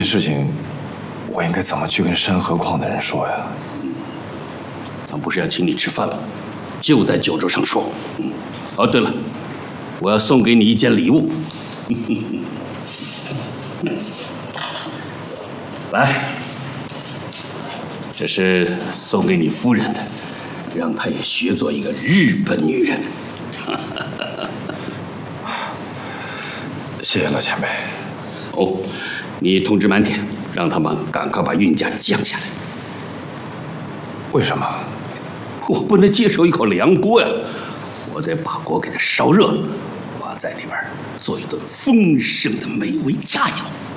事情，我应该怎么去跟山河矿的人说呀？ 他不是要请你吃饭吗？就在酒桌上说。哦，对了，我要送给你一件礼物。来，这是送给你夫人的，让她也学做一个日本女人。 谢谢老前辈。 哦，你通知满田，让他们赶快把运价降下来。 为什么？ 我不能接受一口凉锅呀！我得把锅给它烧热，我要在里边做一顿丰盛的美味佳肴。